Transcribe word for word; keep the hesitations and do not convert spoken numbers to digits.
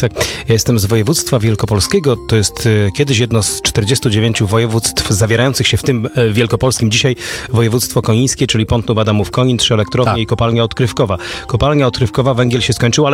Tak. Ja jestem z województwa wielkopolskiego. To jest e, kiedyś jedno z czterdziestu dziewięciu województw zawierających się w tym e, wielkopolskim. Dzisiaj województwo konińskie, czyli Pątnów, Adamów, Konin, trzy elektrownie Tak. i kopalnia odkrywkowa. Kopalnia odkrywkowa, węgiel się skończył, ale